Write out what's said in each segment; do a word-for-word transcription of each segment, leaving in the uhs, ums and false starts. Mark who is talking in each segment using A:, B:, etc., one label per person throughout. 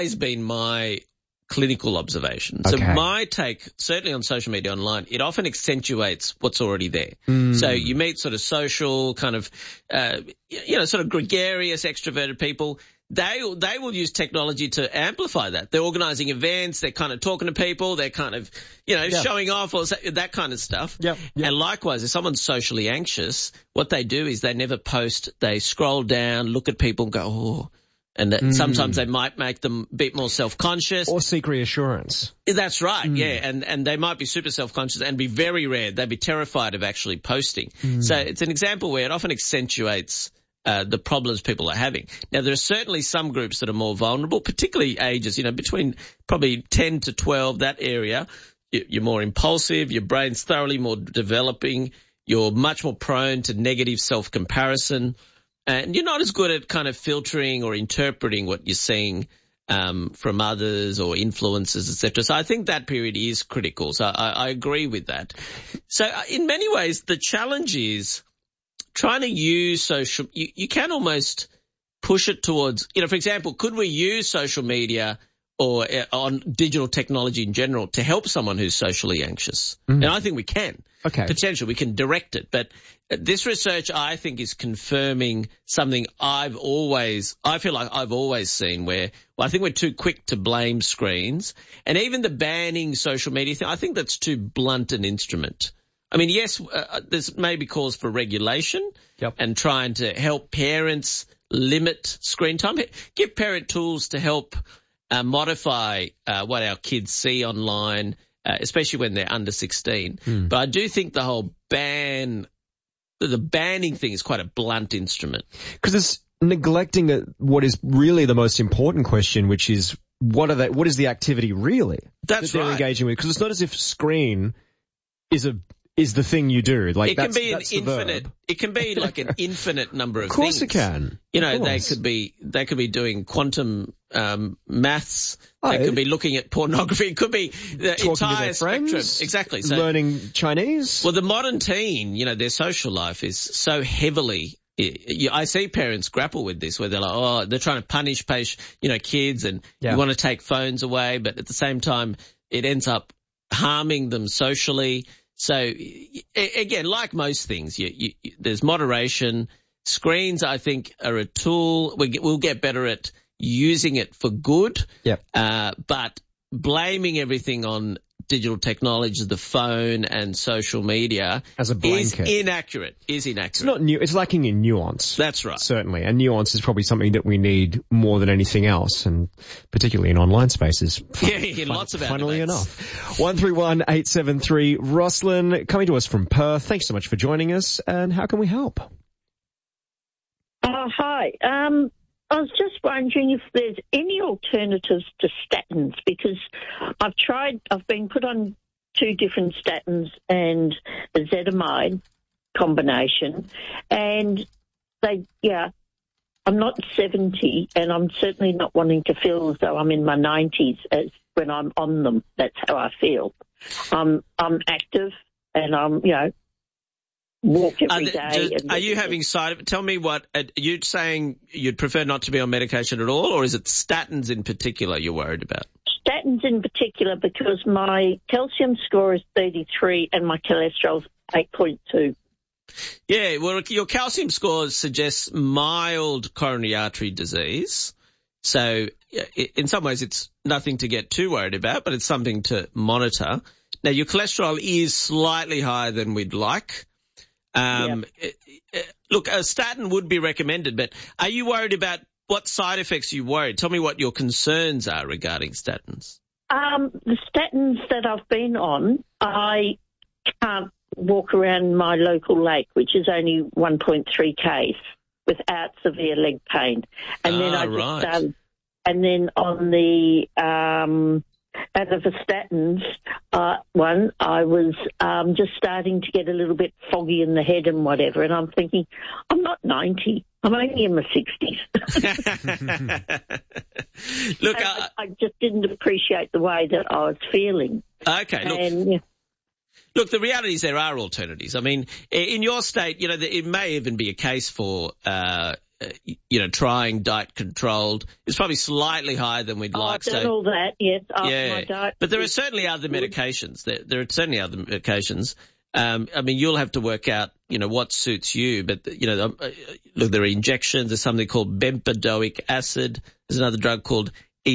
A: always been my clinical observation. So
B: Okay.
A: my take, certainly on social media online, it often accentuates what's already there.
B: Mm.
A: So you meet sort of social, kind of, uh, you know, sort of gregarious, extroverted people. They they will use technology to amplify that. They're organising events. They're kind of talking to people. They're kind of, you know,
B: Yeah.
A: showing off or that kind of stuff.
B: Yep, yep.
A: And likewise, if someone's socially anxious, what they do is they never post. They scroll down, look at people and go, oh. And that
B: Mm.
A: sometimes they might make them a bit more self-conscious.
B: Or seek reassurance.
A: That's right,
B: Mm.
A: yeah. And and they might be super self-conscious and be very rare. They'd be terrified of actually posting.
B: Mm.
A: So it's an example where it often accentuates uh, the problems people are having. Now, there are certainly some groups that are more vulnerable, particularly ages, you know, between probably ten to twelve, that area. You- You're more impulsive, your brain's thoroughly more developing, you're much more prone to negative self-comparison. And you're not as good at kind of filtering or interpreting what you're seeing um, from others or influences, et cetera. So I think that period is critical. So I, I agree with that. So uh, in many ways, the challenge is trying to use social. You, you can almost push it towards, you know, for example, could we use social media or uh, on digital technology in general to help someone who's socially anxious?
B: Mm.
A: And I think we can.
B: Okay.
A: Potential, we can direct it. But this research, I think, is confirming something I've always, I feel like I've always seen where, well, I think we're too quick to blame screens. And even the banning social media thing, I think that's too blunt an instrument. I mean, yes, uh, there's maybe cause for regulation
B: Yep.
A: and trying to help parents limit screen time. Give parent tools to help uh, modify uh, what our kids see online, uh, especially when they're under sixteen.
B: Mm.
A: But I do think the whole ban, the banning thing is quite a blunt instrument.
B: Because it's neglecting a, what is really the most important question, which is what are they? What is the activity really
A: That's
B: that they're
A: right.
B: engaging with? Because it's not as if screen is a is the thing you do. Like
A: It can
B: that's,
A: be an
B: that's the
A: infinite.
B: verb.
A: It can be like an infinite number of
B: Of course
A: things.
B: it can.
A: You know,
B: Of
A: they
B: course.
A: could be they could be doing quantum um, maths.
B: Oh,
A: They
B: it-
A: could be looking at pornography. It could be the
B: Talking to
A: entire
B: their
A: spectrum.
B: friends,
A: Exactly. So,
B: learning Chinese.
A: well, the modern teen, you know, their social life is so heavily. I see parents grapple with this where they're like, oh, they're trying to punish, you know, kids, and
B: Yeah.
A: you want to take phones away, but at the same time, it ends up harming them socially. So a- again, like most things, you, you, you, there's moderation. Screens, I think, are a tool. We get, we'll get better at using it for good.
B: Yep.
A: Uh, but blaming everything on digital technology, the phone and social media
B: As a
A: is
B: blanket.
A: inaccurate, is inaccurate.
B: It's not new. It's lacking in nuance.
A: That's right.
B: Certainly. And nuance is probably something that we need more than anything else, and particularly in online spaces.
A: Yeah, in lots of our
B: Funnily
A: debates.
B: enough. one three one eight seven three. Roslyn, coming to us from Perth. Thanks so much for joining us. And how can we help?
C: Oh, hi. Um, I was just wondering if there's any alternatives to statins, because I've tried, I've been put on two different statins and a ezetimibe combination, and they, yeah, I'm not seventy, and I'm certainly not wanting to feel as though I'm in my nineties as when I'm on them. That's how I feel. I'm, I'm active, and I'm, you know, walk
A: Are,
C: every
A: the-
C: day.
A: just-
C: and
A: are you having side effects? Tell me what, are you saying you'd prefer not to be on medication at all, or is it statins in particular you're worried about?
C: Statins in particular, because my calcium score is thirty-three and my cholesterol's eight point two.
A: Yeah, well, your calcium score suggests mild coronary artery disease. So yeah, i- in some ways it's nothing to get too worried about, but it's something to monitor. Now, your cholesterol is slightly higher than we'd like. Um, it- it- look, a statin would be recommended, but are you worried about what side effects are you worried? Tell me what your concerns are regarding statins.
C: Um, the statins that I've been on, I can't walk around my local lake, which is only one point three k's, without severe leg pain. And then
A: Ah,
C: I just
A: right.
C: started, and then on the um, out of the statins uh, one, I was um, just starting to get a little bit foggy in the head and whatever. And I'm thinking, I'm not ninety. I'm only in my sixties.
A: Look,
C: And
A: uh,
C: I, I just didn't appreciate the way that I was feeling.
A: okay, look.
C: And yeah,
A: Look, the reality is there are alternatives. I mean, i- in your state, you know, it may even be a case for uh, uh, you know, trying diet controlled. It's probably slightly higher than we'd
C: Oh,
A: like.
C: I've done
A: so,
C: all that, yes. Oh,
A: yeah,
C: my diet
A: but there are
C: is
A: certainly other
C: good.
A: medications. There, there are certainly other medications. Um, I mean, you'll have to work out, you know, what suits you. But, you know, um, uh, look, there are injections. There's something called bempedoic acid. There's another drug called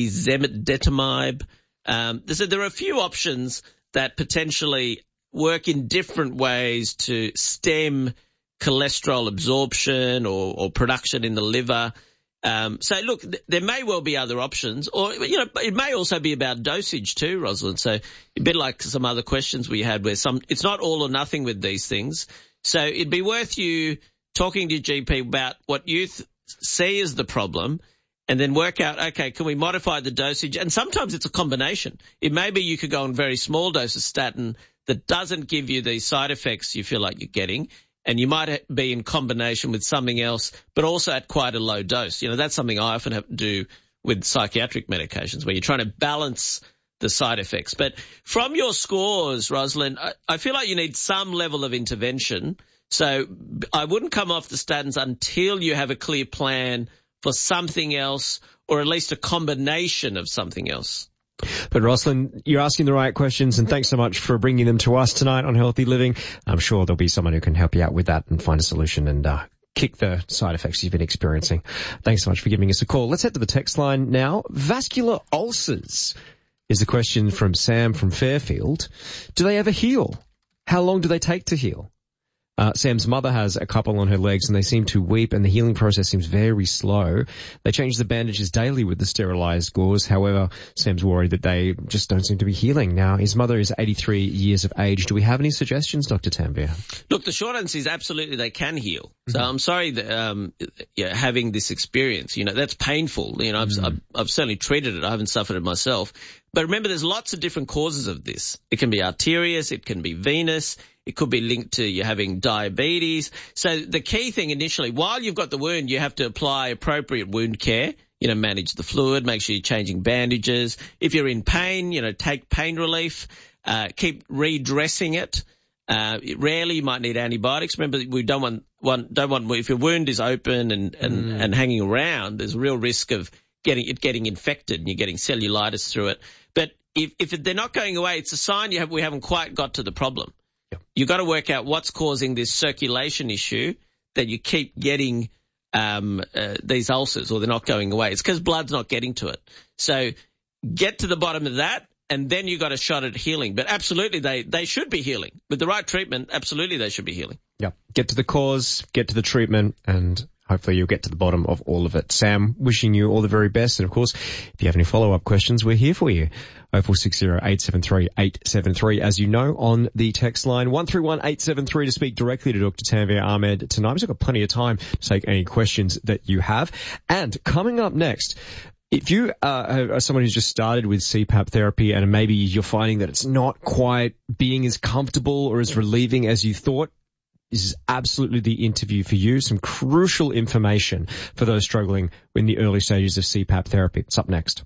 A: ezetimibe. Um, so there are a few options that potentially work in different ways to stem cholesterol absorption or, or production in the liver. Um, so look, th- there may well be other options, or, you know, it may also be about dosage too, Rosalind. So a bit like some other questions we had where some, it's not all or nothing with these things. So it'd be worth you talking to your G P about what you th- see as the problem and then work out, okay, can we modify the dosage? And sometimes it's a combination. It may be you could go on very small dose of statin that doesn't give you these side effects you feel like you're getting. And you might be in combination with something else, but also at quite a low dose. You know, that's something I often have to do with psychiatric medications where you're trying to balance the side effects. But from your scores, Rosalind, I, I feel like you need some level of intervention. So I wouldn't come off the statins until you have a clear plan for something else, or at least a combination of something else.
B: But Rosalind, you're asking the right questions, and thanks so much for bringing them to us tonight on Healthy Living. I'm sure there'll be someone who can help you out with that and find a solution and uh, kick the side effects you've been experiencing. Thanks so much for giving us a call. Let's head to the text line now. Vascular ulcers is the question from Sam from Fairfield. Do they ever heal? How long do they take to heal? Uh, Sam's mother has a couple on her legs and they seem to weep, and the healing process seems very slow. They change the bandages daily with the sterilized gauze. However, Sam's worried that they just don't seem to be healing. Now, his mother is eighty-three years of age. Do we have any suggestions, Doctor Tanvir?
A: Look, the short answer is absolutely they can heal. So mm-hmm. I'm sorry that um, yeah, having this experience, you know, that's painful. You know, I've, mm-hmm. I've, I've certainly treated it. I haven't suffered it myself. But remember, there's lots of different causes of this. It can be arterious. It can be venous. It could be linked to you having diabetes. So the key thing initially, while you've got the wound, you have to apply appropriate wound care. You know, manage the fluid, make sure you're changing bandages. If you're in pain, you know, take pain relief. Uh, keep redressing it. Uh, rarely you might need antibiotics. Remember, we don't want, want don't want, if your wound is open and, and, mm. and hanging around, there's a real risk of getting it getting infected and you're getting cellulitis through it. But if, if they're not going away, it's a sign you have, we haven't quite got to the problem. Yep. You've got to work out what's causing this circulation issue that you keep getting um, uh, these ulcers, or they're not going away. It's because blood's not getting to it. So get to the bottom of that, and then you've got a shot at healing. But absolutely, they, they should be healing. With the right treatment, absolutely they should be healing.
B: Yeah. Get to the cause, get to the treatment, and hopefully you'll get to the bottom of all of it. Sam, wishing you all the very best. And, of course, if you have any follow-up questions, we're here for you. oh four six zero, eight seven three, eight seven three, as you know, on the text line. one three one, eight seven three to speak directly to Doctor Tanvir Ahmed tonight. We've got plenty of time to take any questions that you have. And coming up next, if you uh, are someone who's just started with C PAP therapy and maybe you're finding that it's not quite being as comfortable or as relieving as you thought, this is absolutely the interview for you. Some crucial information for those struggling in the early stages of C PAP therapy. It's up next.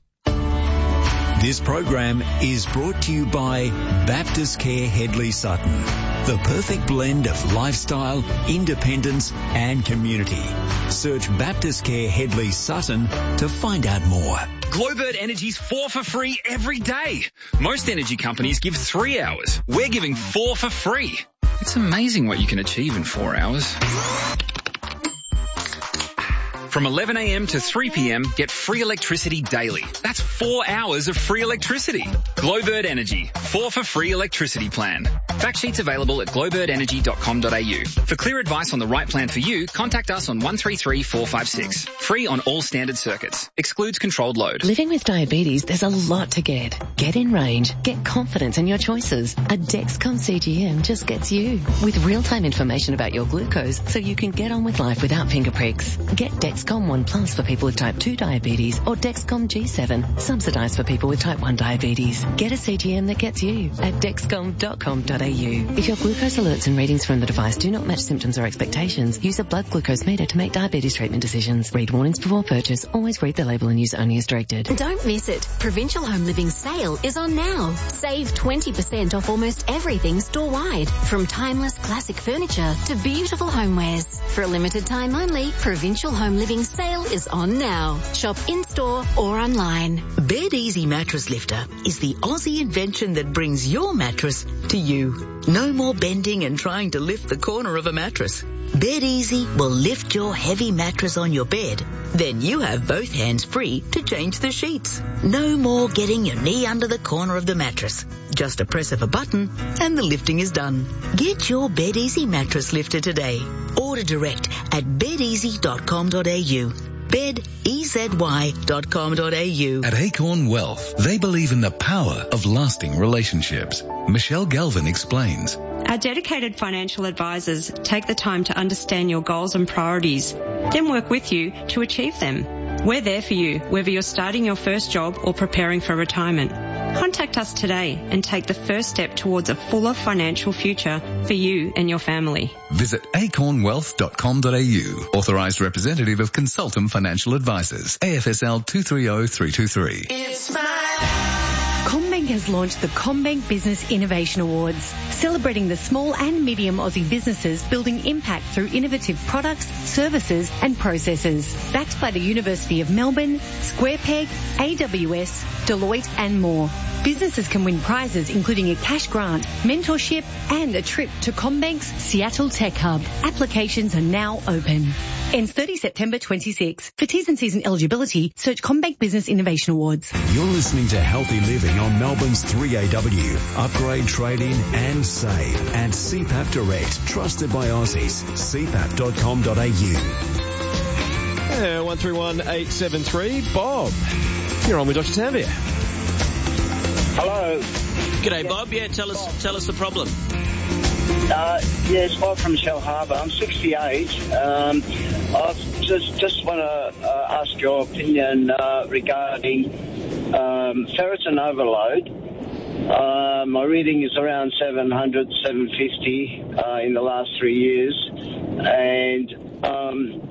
D: This program is brought to you by Baptist Care Hedley Sutton. The perfect blend of lifestyle, independence and community. Search Baptist Care Hedley Sutton to find out more.
E: Glowbird Energy's four for free every day. Most energy companies give three hours. We're giving four for free. It's amazing what you can achieve in four hours. From eleven a m to three p m, get free electricity daily. That's four hours of free electricity. Glowbird Energy, four for free electricity plan. Fact sheets available at glowbird energy dot com dot a u. For clear advice on the right plan for you, contact us on one three three, four five six. Free on all standard circuits. Excludes controlled load.
F: Living with diabetes, there's a lot to get. Get in range. Get confidence in your choices. A Dexcom C G M just gets you. With real-time information about your glucose so you can get on with life without finger pricks. Get Dexcom One Plus for people with type two diabetes or Dexcom G seven, subsidised for people with type one diabetes. Get a C G M that gets you at dexcom dot com dot a u. If your glucose alerts and readings from the device do not match symptoms or expectations, use a blood glucose meter to make diabetes treatment decisions. Read warnings before purchase. Always read the label and use only as directed.
G: Don't miss it. Provincial Home Living sale is on now. Save twenty percent off almost everything store-wide, from timeless classic furniture to beautiful homewares. For a limited time only, Provincial Home Living Living sale is on now. Shop in-store or online.
H: Bed Easy Mattress Lifter is the Aussie invention that brings your mattress to you. No more bending and trying to lift the corner of a mattress. Bed Easy will lift your heavy mattress on your bed. Then you have both hands free to change the sheets. No more getting your knee under the corner of the mattress. Just a press of a button and the lifting is done. Get your Bed Easy mattress lifter today. Order direct at bed easy dot com dot a u. bed easy dot com dot a u.
I: At Acorn Wealth, they believe in the power of lasting relationships. Michelle Galvin explains.
J: Our dedicated financial advisors take the time to understand your goals and priorities, then work with you to achieve them. We're there for you, whether you're starting your first job or preparing for retirement. Contact us today and take the first step towards a fuller financial future for you and your family.
I: Visit acorn wealth dot com dot a u. Authorised representative of Consultum Financial Advisors. A F S L two three zero three two three.
K: It's CommBank has launched the CommBank Business Innovation Awards, celebrating the small and medium Aussie businesses building impact through innovative products, services and processes. Backed by the University of Melbourne, SquarePeg, A W S, Deloitte and more. Businesses can win prizes including a cash grant, mentorship and a trip to CommBank's Seattle Tech Hub. Applications are now open. Ends thirtieth September twenty-six. For T's and C's and eligibility, search CommBank Business Innovation Awards.
D: You're listening to Healthy Living on Melbourne's three A W. Upgrade, trade in and save at C PAP Direct. Trusted by Aussies. c pap dot com dot a u.
B: Yeah, one three one eight seven three. Bob, you're on with Doctor Tanvir.
L: Hello.
A: G'day, Bob. Yeah, tell us tell us the problem.
L: Uh, yeah, it's Bob from Shell Harbour. I'm sixty-eight. Um, I just just want to uh, ask your opinion uh, regarding um, ferritin overload. Uh, my reading is around seven hundred, seven fifty uh, in the last three years, and um,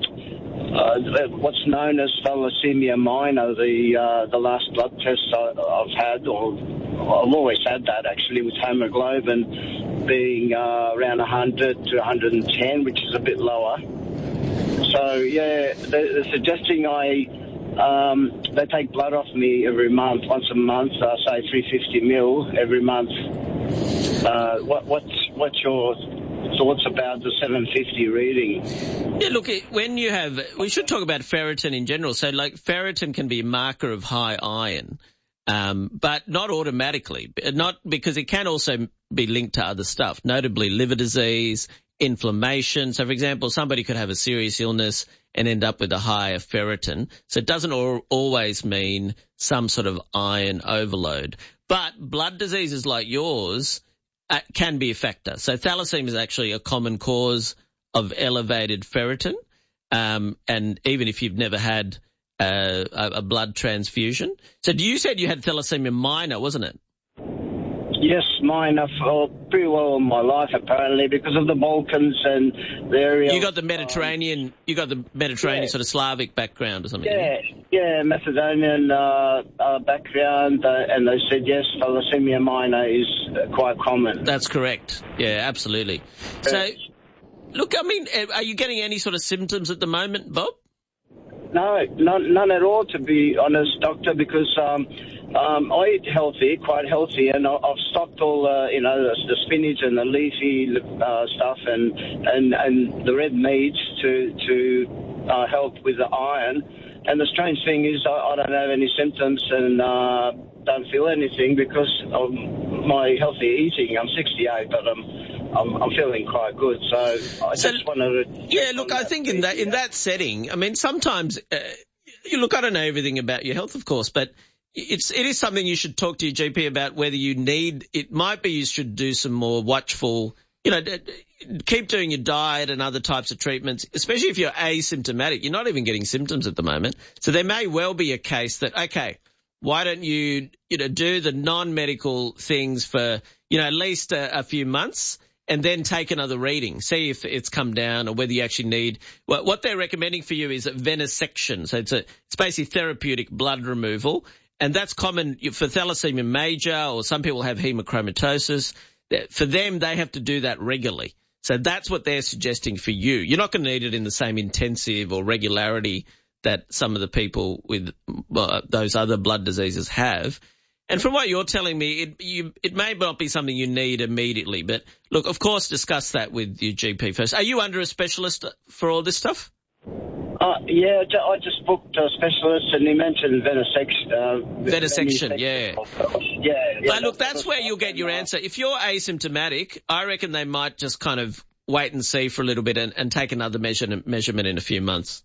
L: uh, what's known as thalassemia minor, the uh, the last blood test I, I've had, or I've always had that actually, with hemoglobin being uh, around one hundred to one hundred ten, which is a bit lower. So yeah, they're, they're suggesting I um, they take blood off me every month, once a month, uh, say three hundred fifty mil every month. Uh, what, what's what's your thoughts about the seven fifty reading?
A: Yeah, look, when you have, we should talk about ferritin in general. So, like, ferritin can be a marker of high iron, um, but not automatically. Not because it can also be linked to other stuff, notably liver disease, inflammation. So, for example, somebody could have a serious illness and end up with a higher ferritin. So it doesn't al- always mean some sort of iron overload. But blood diseases like yours uh, can be a factor. So thalassemia is actually a common cause of elevated ferritin. Um, and even if you've never had uh, a, a blood transfusion. So you said you had thalassemia minor, wasn't it?
L: Yes, mine have uh, pretty well all my life apparently because of the Balkans and the area.
A: You got the Mediterranean, um, you got the Mediterranean yeah. sort of Slavic background or something.
L: Yeah, yeah, Macedonian uh, uh, background, uh, and they said yes, thalassemia minor is uh, quite common.
A: That's correct. Yeah, absolutely. So, look, I mean, are you getting any sort of symptoms at the moment, Bob?
L: No, none, none at all, to be honest, Doctor, because um, um, I eat healthy, quite healthy, and I've stocked all, uh, you know, the, the spinach and the leafy uh, stuff and, and, and the red meats to, to uh, help with the iron. And the strange thing is I, I don't have any symptoms and uh, don't feel anything because of my healthy eating. I'm sixty-eight, but I'm... I'm, I'm feeling quite good, so I
A: so,
L: just wanted to...
A: Yeah, look, I think in that in that setting, I mean, sometimes, uh, you look, I don't know everything about your health, of course, but it's it is something you should talk to your G P about whether you need, it might be you should do some more watchful, you know, keep doing your diet and other types of treatments, especially if you're asymptomatic. You're not even getting symptoms at the moment. So there may well be a case that, okay, why don't you, you know, do the non-medical things for, you know, at least a, a few months, and then take another reading, see if it's come down or whether you actually need, well, what they're recommending for you is a venesection. So it's a, it's basically therapeutic blood removal. And that's common for thalassemia major, or some people have hemochromatosis. For them, they have to do that regularly. So that's what they're suggesting for you. You're not going to need it in the same intensive or regularity that some of the people with uh, those other blood diseases have. And from what you're telling me, it, you, it may not be something you need immediately. But, look, of course, discuss that with your G P first. Are you under a specialist for all this stuff?
L: Uh, yeah, I just booked a specialist and he mentioned venesection. Uh,
A: venesection, yeah.
L: Yeah. yeah
A: but look, that's where you'll get your answer. If you're asymptomatic, I reckon they might just kind of wait and see for a little bit and, and take another measure, measurement in a few months.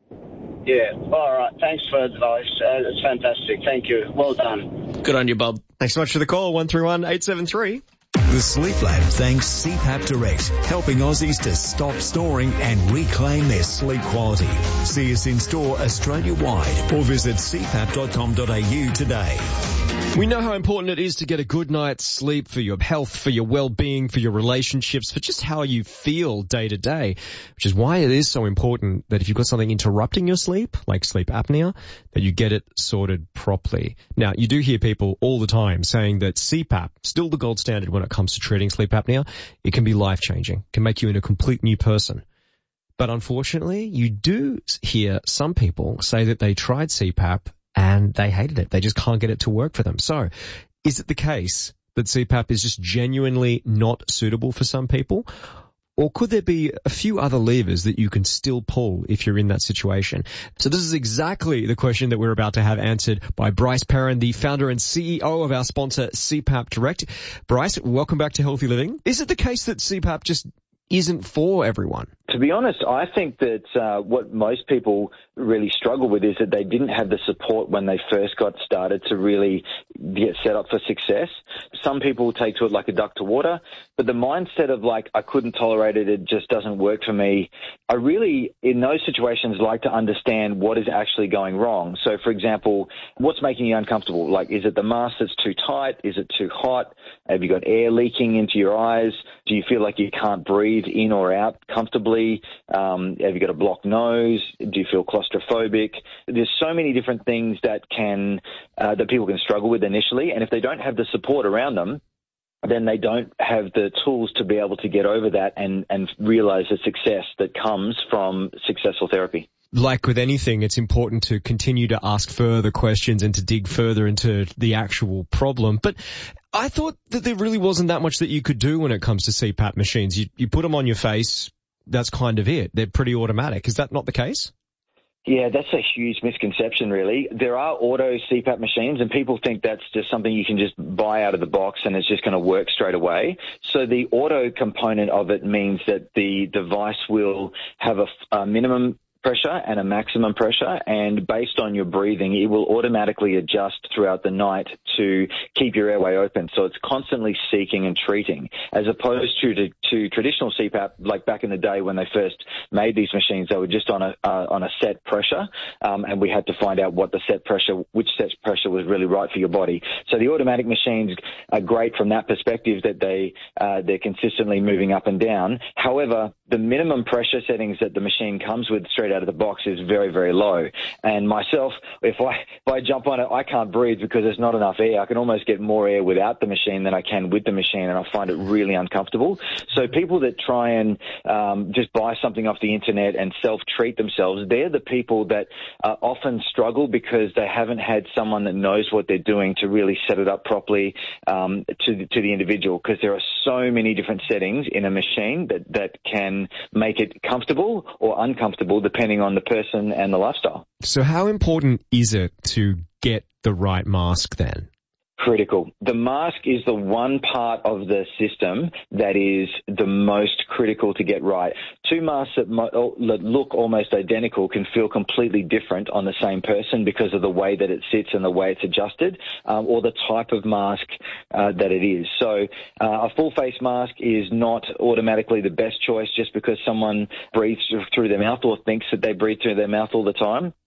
L: Yeah, all right. Thanks for the advice. Uh, it's fantastic. Thank you. Well done.
A: Good on you, Bob.
B: Thanks so much for the call, one three one eight seven three.
D: The Sleep Lab thanks C PAP Direct, helping Aussies to stop snoring and reclaim their sleep quality. See us in store Australia-wide or visit c pap dot com dot a u today.
B: We know how important it is to get a good night's sleep for your health, for your well-being, for your relationships, for just how you feel day to day, which is why it is so important that if you've got something interrupting your sleep, like sleep apnea, that you get it sorted properly. Now, you do hear people all the time saying that C PAP, still the gold standard when it comes to treating sleep apnea. It can be life-changing, can make you into a complete new person. But unfortunately, you do hear some people say that they tried C PAP and they hated it. They just can't get it to work for them. So is it the case that C PAP is just genuinely not suitable for some people? Or could there be a few other levers that you can still pull if you're in that situation? So this is exactly the question that we're about to have answered by Bryce Perrin, the founder and C E O of our sponsor, C PAP Direct. Bryce, welcome back to Healthy Living. Is it the case that C PAP just isn't for everyone?
M: To be honest, I think that uh, what most people really struggle with is that they didn't have the support when they first got started to really get set up for success. Some people take to it like a duck to water, but the mindset of like, I couldn't tolerate it, it just doesn't work for me. I really, in those situations, like to understand what is actually going wrong. So, for example, what's making you uncomfortable? Like, is it the mask that's too tight? Is it too hot? Have you got air leaking into your eyes? Do you feel like you can't breathe in or out comfortably? Um, have you got a blocked nose? Do you feel claustrophobic? There's so many different things that can uh, that people can struggle with initially, and if they don't have the support around them, then they don't have the tools to be able to get over that and, and realize the success that comes from successful therapy.
B: Like with anything, it's important to continue to ask further questions and to dig further into the actual problem. But I thought that there really wasn't that much that you could do when it comes to C PAP machines. You, you put them on your face, that's kind of it. They're pretty automatic. Is that not the case?
M: Yeah, that's a huge misconception, really. There are auto C PAP machines, and people think that's just something you can just buy out of the box and it's just going to work straight away. So the auto component of it means that the device will have a, a minimum pressure and a maximum pressure, and based on your breathing, it will automatically adjust throughout the night to keep your airway open. So it's constantly seeking and treating, as opposed to to, to traditional C PAP, like back in the day when they first made these machines, they were just on a uh, on a set pressure, um, and we had to find out what the set pressure, which set pressure was really right for your body. So the automatic machines are great from that perspective, that they uh, they're consistently moving up and down. However, the minimum pressure settings that the machine comes with straight out of the box is very, very low. And myself, if I if I jump on it, I can't breathe because there's not enough air. I can almost get more air without the machine than I can with the machine, and I find it really uncomfortable. So people that try and um, just buy something off the internet and self-treat themselves, they're the people that uh, often struggle because they haven't had someone that knows what they're doing to really set it up properly um, to, to the individual, because there are so many different settings in a machine that, that can make it comfortable or uncomfortable depending on the person and the lifestyle.
B: So how important is it to get the right mask then?
M: Critical. The mask is the one part of the system that is the most critical to get right. Two masks that, mo- that look almost identical can feel completely different on the same person because of the way that it sits and the way it's adjusted, um, or the type of mask uh, that it is. So uh, a full face mask is not automatically the best choice just because someone breathes through their mouth or thinks that they breathe through their mouth all the time.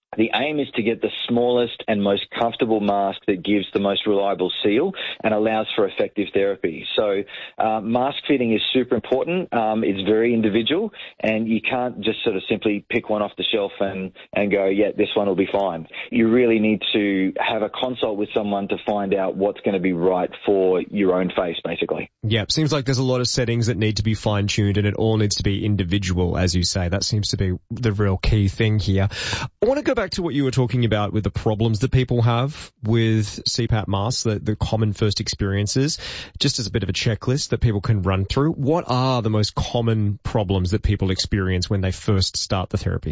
M: The aim is to get the smallest and most comfortable mask that gives the most reliable seal and allows for effective therapy. So uh, mask fitting is super important. Um, it's very individual, and you can't just sort of simply pick one off the shelf and, and go, yeah, this one will be fine. You really need to have a consult with someone to find out what's going to be right for your own face, basically.
B: Yeah, it seems like there's a lot of settings that need to be fine-tuned, and it all needs to be individual, as you say. That seems to be the real key thing here. I want to go back to what you were talking about with the problems that people have with C PAP masks, the, the common first experiences, just as a bit of a checklist that people can run through. What are the most common problems that people experience when they first start the therapy?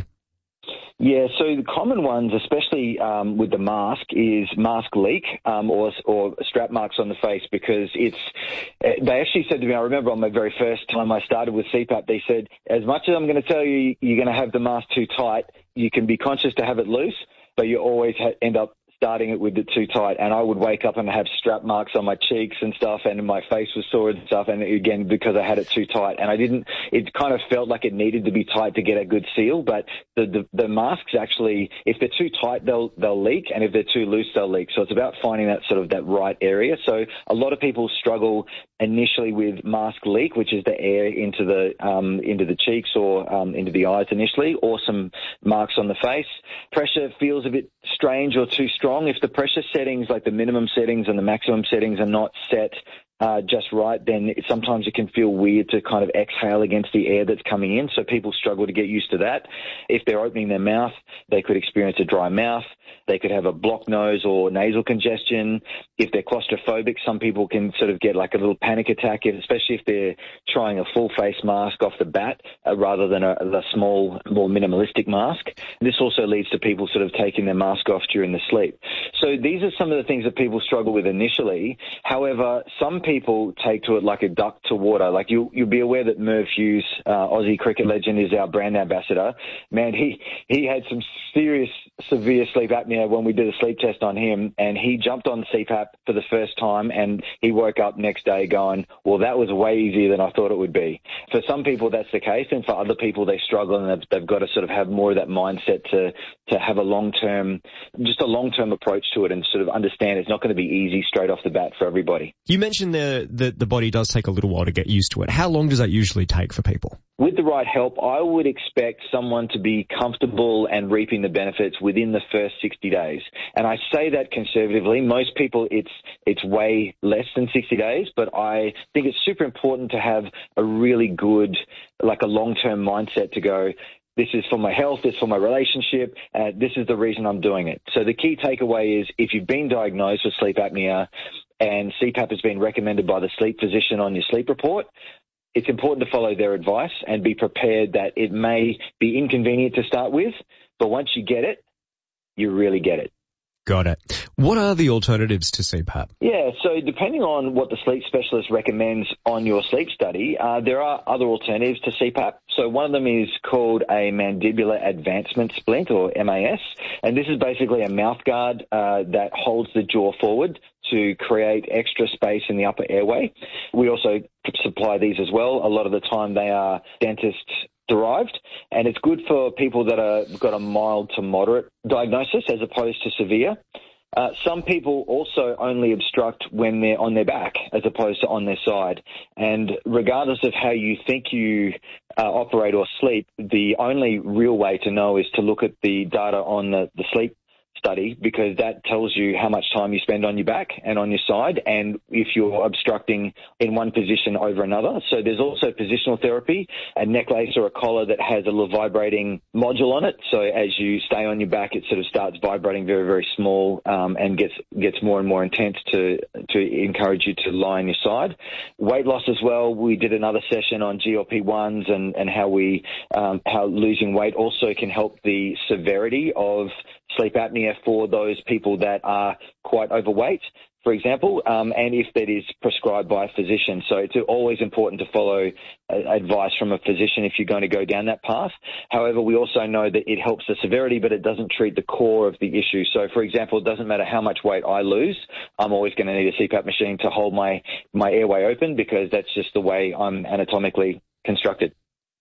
M: Yeah, so the common ones, especially um, with the mask, is mask leak um, or or strap marks on the face, because it's. They actually said to me, I remember on my very first time I started with C PAP, they said, as much as I'm going to tell you you're going to have the mask too tight, you can be conscious to have it loose, but you always ha- end up starting it with it too tight. And I would wake up and have strap marks on my cheeks and stuff, and my face was sore and stuff, and again, because I had it too tight. And I didn't, it kind of felt like it needed to be tight to get a good seal, but the, the, the masks actually, if they're too tight, they'll, they'll leak, and if they're too loose, they'll leak. So it's about finding that sort of that right area. So a lot of people struggle initially with mask leak, which is the air into the, um, into the cheeks or, um, into the eyes initially, or some marks on the face. Pressure feels a bit strange or too strong. If the pressure settings, like the minimum settings and the maximum settings, are not set uh, just right, then it, sometimes it can feel weird to kind of exhale against the air that's coming in. So people struggle to get used to that. If they're opening their mouth, they could experience a dry mouth. They could have a blocked nose or nasal congestion. If they're claustrophobic, some people can sort of get like a little panic attack, especially if they're trying a full face mask off the bat uh, rather than a, a small, more minimalistic mask. This also leads to people sort of taking their mask off during the sleep. So these are some of the things that people struggle with initially. However, some people take to it like a duck to water. Like you, you'll be aware that Merv Hughes, uh, Aussie cricket legend, is our brand ambassador. Man, he, he had some serious, severe sleep apnea when we did a sleep test on him, and he jumped on C PAP for the first time, and he woke up next day going, well, that was way easier than I thought it would be. For some people, that's the case, and for other people, they struggle, and they've, they've got to sort of have more of that mindset to, to have a long-term, just a long-term approach to it, and sort of understand it's not going to be easy straight off the bat for everybody.
B: You mentioned the, the, the body does take a little while to get used to it. How long does that usually take for people?
M: With the right help, I would expect someone to be comfortable and reaping the benefits within the first sixty days. And I say that conservatively. Most people, it's it's way less than sixty days, but I think it's super important to have a really good, like a long-term mindset to go, this is for my health, this is for my relationship, uh, this is the reason I'm doing it. So the key takeaway is if you've been diagnosed with sleep apnea and C PAP has been recommended by the sleep physician on your sleep report, it's important to follow their advice and be prepared that it may be inconvenient to start with, but once you get it, you really get it.
B: Got it. What are the alternatives to C PAP?
M: Yeah, so depending on what the sleep specialist recommends on your sleep study, uh, there are other alternatives to C PAP. So one of them is called a mandibular advancement splint, or M A S, and this is basically a mouth guard uh, that holds the jaw forward to create extra space in the upper airway. We also supply these as well. A lot of the time they are dentist derived, and it's good for people that have got a mild to moderate diagnosis as opposed to severe. Uh, some people also only obstruct when they're on their back as opposed to on their side. And regardless of how you think you uh, operate or sleep, the only real way to know is to look at the data on the, the sleep study, because that tells you how much time you spend on your back and on your side, and if you're obstructing in one position over another. So there's also positional therapy, a necklace or a collar that has a little vibrating module on it. So as you stay on your back, it sort of starts vibrating very, very small um, and gets gets more and more intense to to encourage you to lie on your side. Weight loss as well. We did another session on G L P ones and and how we um, how losing weight also can help the severity of sleep apnea for those people that are quite overweight, for example, um, and if that is prescribed by a physician. So it's always important to follow uh, advice from a physician if you're going to go down that path. However, we also know that it helps the severity, but it doesn't treat the core of the issue. So, for example, it doesn't matter how much weight I lose, I'm always going to need a C PAP machine to hold my, my airway open, because that's just the way I'm anatomically constructed.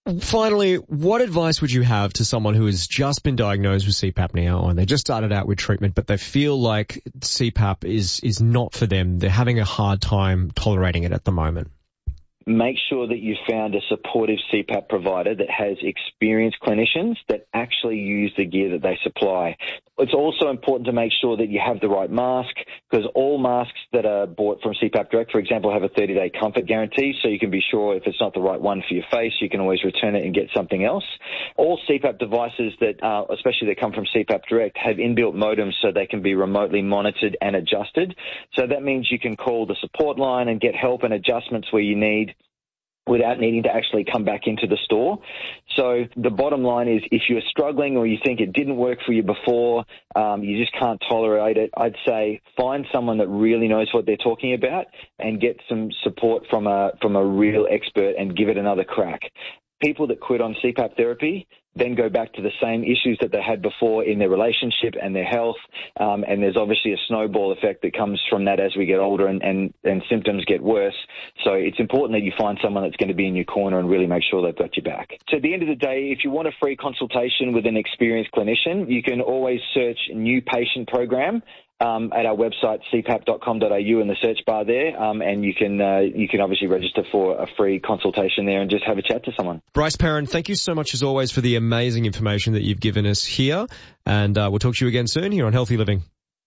B: finally, what advice would you have to someone who has just been diagnosed with sleep apnea, or they just started out with treatment, but they feel like C PAP is, is not for them? They're having a hard time tolerating it at the moment.
M: Make sure that you found a supportive C PAP provider that has experienced clinicians that actually use the gear that they supply. It's also important to make sure that you have the right mask, because all masks that are bought from C PAP Direct, for example, have a thirty-day comfort guarantee, so you can be sure if it's not the right one for your face, you can always return it and get something else. All C PAP devices that, uh, especially that come from C PAP Direct, have inbuilt modems so they can be remotely monitored and adjusted. So that means you can call the support line and get help and adjustments where you need, without needing to actually come back into the store. So the bottom line is, if you're struggling or you think it didn't work for you before, um, you just can't tolerate it, I'd say find someone that really knows what they're talking about and get some support from a from a real expert and give it another crack. People that quit on C PAP therapy then go back to the same issues that they had before in their relationship and their health, um, and there's obviously a snowball effect that comes from that as we get older and, and, and symptoms get worse. So it's important that you find someone that's going to be in your corner and really make sure they've got your back. So at the end of the day, if you want a free consultation with an experienced clinician, you can always search New Patient Program Um, at our website, c pap dot com dot a u in the search bar there, um, and you can uh, you can obviously register for a free consultation there and just have a chat to someone.
B: Bryce Perrin, thank you so much as always for the amazing information that you've given us here, and uh, we'll talk to you again soon here on Healthy Living.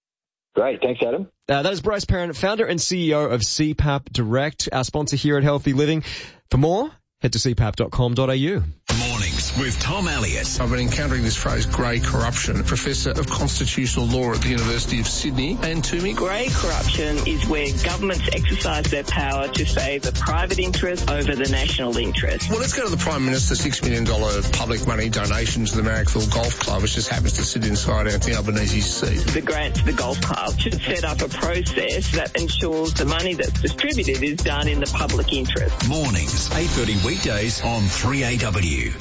M: Great, thanks Adam.
B: Uh, that is Bryce Perrin, founder and C E O of C PAP Direct, our sponsor here at Healthy Living. For more, head to c pap dot com dot a u.
D: Mornings with Tom Elliott.
N: I've been encountering this phrase, grey corruption, Professor of Constitutional Law at the University of Sydney. And to me,
O: grey corruption is where governments exercise their power to favour private interest over the national interest.
N: Well, let's go to the Prime Minister's six million dollars public money donation to the Marrickville Golf Club, which just happens to sit inside Anthony Albanese's seat.
O: The grant to the golf club should set up a process that ensures the money that's distributed is done in the public interest.
D: Mornings, eight thirty weekdays on three A W.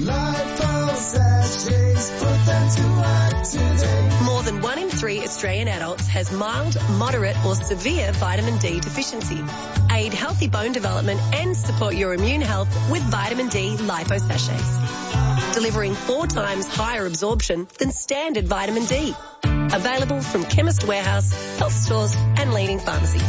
P: More than one in three Australian adults has mild, moderate or severe vitamin D deficiency. Aid healthy bone development and support your immune health with vitamin D lipo sachets, delivering four times higher absorption than standard vitamin D. Available from Chemist Warehouse, health stores and leading pharmacies.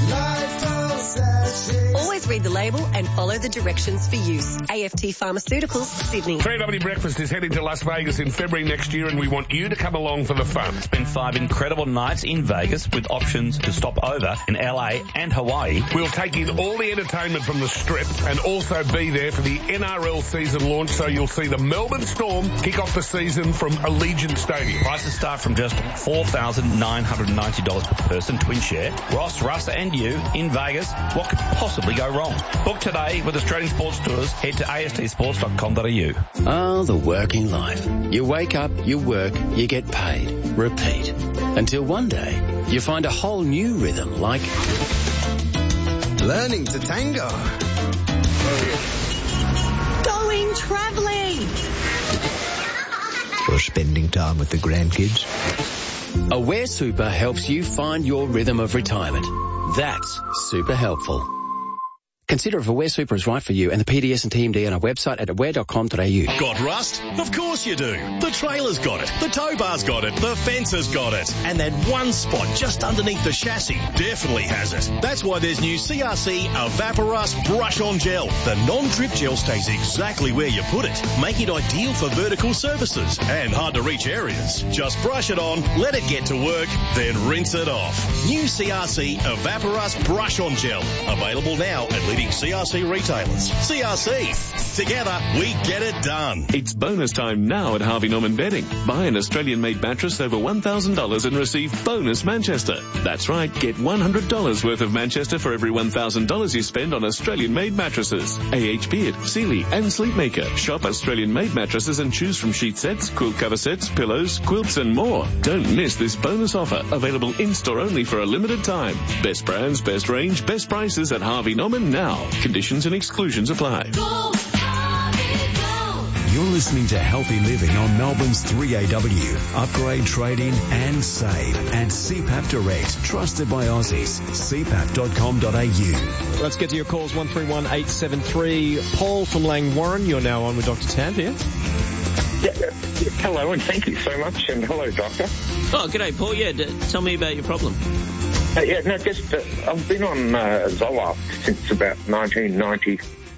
P: Always read the label and follow the directions for use. A F T Pharmaceuticals, Sydney.
Q: three W Breakfast is heading to Las Vegas in February next year, and we want you to come along for the fun.
R: Spend five incredible nights in Vegas with options to stop over in L A and Hawaii.
Q: We'll take in all the entertainment from the Strip and also be there for the N R L season launch, so you'll see the Melbourne Storm kick off the season from Allegiant Stadium.
R: Prices start from just four thousand nine hundred ninety dollars per person, twin share. Ross, Russ and you in Vegas. What could possibly go wrong? Book today with Australian Sports Tours. Head to a s t sports dot com dot a u.
S: Oh, the working life. You wake up, you work, you get paid. Repeat. Until one day, you find a whole new rhythm like
T: learning to tango.
U: Going travelling.
T: Or spending time with the grandkids.
S: Aware Super helps you find your rhythm of retirement. That's super helpful. Consider if Aware Super is right for you and the P D S and T M D on our website at aware dot com dot a u.
V: Got rust? Of course you do. The trailer's got it. The tow bar's got it. The fence has got it. And that one spot just underneath the chassis definitely has it. That's why there's new C R C Evaporust Brush On Gel. The non-drip gel stays exactly where you put it, making it ideal for vertical surfaces and hard to reach areas. Just brush it on, let it get to work, then rinse it off. New C R C Evaporust Brush On Gel. Available now at leading C R C retailers. C R C. Together, we get it done.
W: It's bonus time now at Harvey Norman Bedding. Buy an Australian-made mattress over one thousand dollars and receive bonus Manchester. That's right, get one hundred dollars worth of Manchester for every one thousand dollars you spend on Australian-made mattresses. A H Beard, Sealy and Sleepmaker. Shop Australian-made mattresses and choose from sheet sets, quilt cover sets, pillows, quilts and more. Don't miss this bonus offer. Available in-store only for a limited time. Best brands, best range, best prices at Harvey Norman now. Conditions and exclusions apply.
D: You're listening to Healthy Living on Melbourne's three A W. Upgrade, trade in and save at C PAP Direct. Trusted by Aussies. c pap dot com dot a u.
B: Let's get to your calls. one three one eight seven three. Paul from Lang Warren, you're now on with Doctor Tam here.
C: Yeah, uh, hello, and thank you so much, and hello, Doctor.
A: Oh, g'day, Paul. Yeah, d- tell me about your problem.
C: Uh, yeah, no, just, uh, I've been on uh, Zoloft since about nineteen ninety.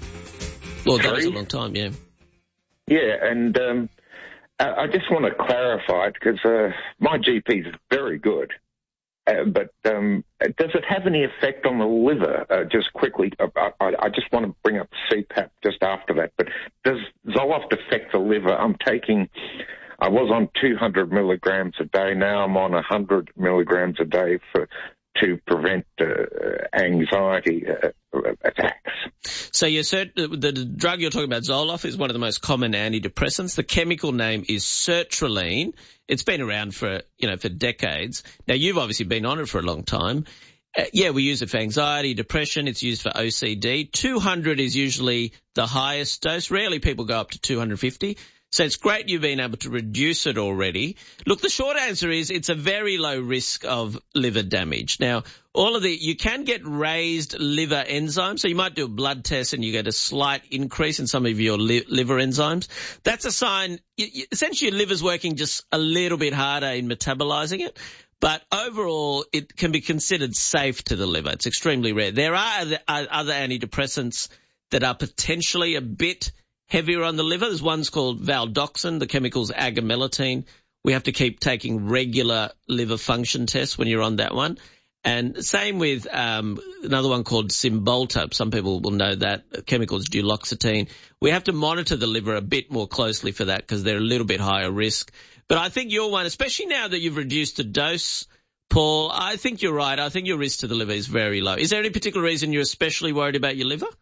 A: Well, that was a long time, yeah.
C: Yeah, and um, I I just want to clarify it because uh, my G P is very good. Uh, but um, does it have any effect on the liver? Uh, just quickly, uh, I, I just want to bring up C PAP just after that. But does Zoloft affect the liver? I'm taking, I was on two hundred milligrams a day. Now I'm on one hundred milligrams a day for to prevent uh, anxiety uh, attacks.
A: So you're cert- the, the drug you're talking about, Zoloft, is one of the most common antidepressants. The chemical name is sertraline. It's been around for, you know, for decades. Now, you've obviously been on it for a long time. Uh, yeah, we use it for anxiety, depression. It's used for O C D. two hundred is usually the highest dose. Rarely people go up to two hundred fifty. So it's great you've been able to reduce it already. Look, the short answer is it's a very low risk of liver damage. Now, all of the, you can get raised liver enzymes. So you might do a blood test and you get a slight increase in some of your li- liver enzymes. That's a sign, you, you, essentially your liver's working just a little bit harder in metabolizing it. But overall, it can be considered safe to the liver. It's extremely rare. There are other, other antidepressants that are potentially a bit heavier on the liver. There's one's called valdoxin. The chemical's agomelatine. We have to keep taking regular liver function tests when you're on that one. And same with um, another one called Cymbalta. Some people will know that. The chemical's duloxetine. We have to monitor the liver a bit more closely for that because they're a little bit higher risk. But I think your one, especially now that you've reduced the dose, Paul, I think you're right. I think your risk to the liver is very low. Is there any particular reason you're especially worried about your liver?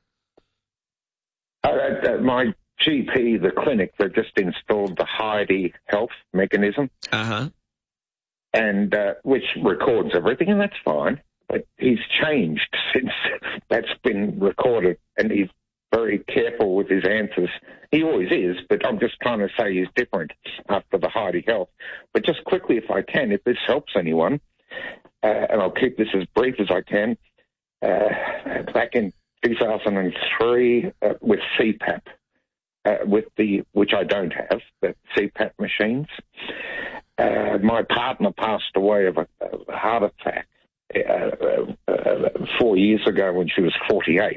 C: Uh, uh, my G P, the clinic, they've just installed the Heidi Health mechanism,
A: uh-huh.
C: and uh, which records everything, and that's fine. But he's changed since that's been recorded, and he's very careful with his answers. He always is, but I'm just trying to say he's different after the Heidi Health. But just quickly, if I can, if this helps anyone, uh, and I'll keep this as brief as I can, uh, back in two thousand three uh, with C PAP, uh, with the which I don't have, the C PAP machines. Uh, my partner passed away of a, a heart attack uh, uh, four years ago when she was forty-eight,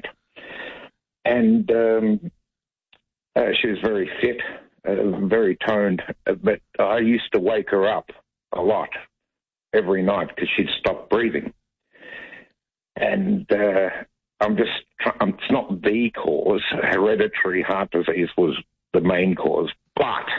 C: and um, uh, she was very fit, uh, very toned. But I used to wake her up a lot every night because she'd stop breathing, and. Uh, I'm just, it's not the cause. Hereditary heart disease was the main cause, but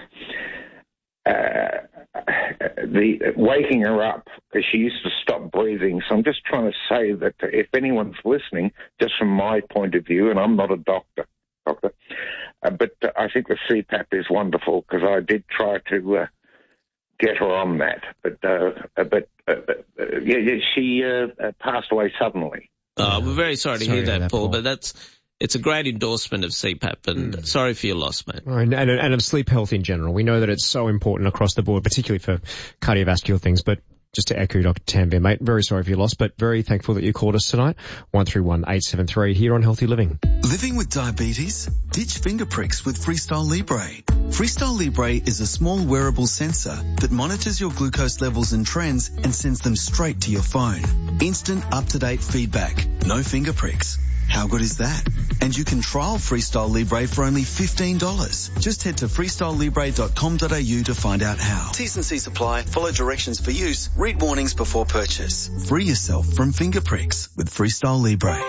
C: uh, the waking her up because she used to stop breathing. So I'm just trying to say that if anyone's listening, just from my point of view, and I'm not a doctor, doctor, uh, but uh, I think the C PAP is wonderful because I did try to uh, get her on that, but uh, but uh, uh, yeah, yeah, she uh, passed away suddenly.
A: Oh, we're very sorry to
B: Sorry
A: hear that,
B: that,
A: Paul,
B: Paul,
A: but that's it's a great endorsement of C PAP, and mm. sorry for your loss, mate.
B: And, and, and of sleep health in general. We know that it's so important across the board, particularly for cardiovascular things, but just to echo Doctor Tam, mate, very sorry for your loss, but very thankful that you called us tonight. one three one eight seven three here on Healthy Living.
E: Living with diabetes? Ditch finger pricks with Freestyle Libre. Freestyle Libre is a small wearable sensor that monitors your glucose levels and trends and sends them straight to your phone. Instant, up-to-date feedback. No finger pricks. How good is that? And you can trial Freestyle Libre for only fifteen dollars. Just head to freestyle libre dot com dot a u to find out how. T's and C's apply. Follow directions for use. Read warnings before purchase. Free yourself from finger pricks with Freestyle Libre.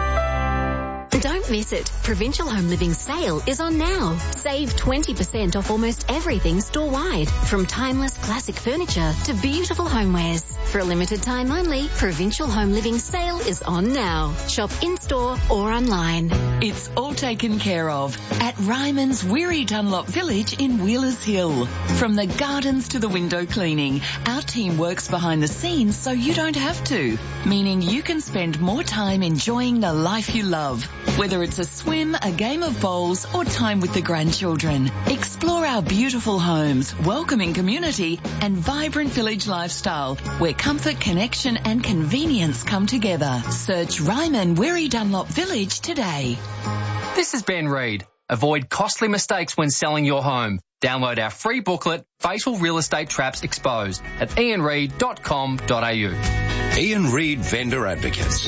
G: Don't miss it. Provincial Home Living sale is on now. Save twenty percent off almost everything store-wide, from timeless classic furniture to beautiful homewares. For a limited time only, Provincial Home Living sale is on now. Shop in-store or online.
F: It's all taken care of at Ryman's Weary Dunlop Village in Wheelers Hill. From the gardens to the window cleaning, our team works behind the scenes so you don't have to, meaning you can spend more time enjoying the life you love. Whether it's a swim, a game of bowls, or time with the grandchildren, explore our beautiful homes, welcoming community, and vibrant village lifestyle where comfort, connection, and convenience come together. Search Ryman Weary Dunlop Village today.
H: This is Ben Reid. Avoid costly mistakes when selling your home. Download our free booklet, Fatal Real Estate Traps Exposed, at ian reid dot com dot a u.
I: Ian Reid Vendor Advocates.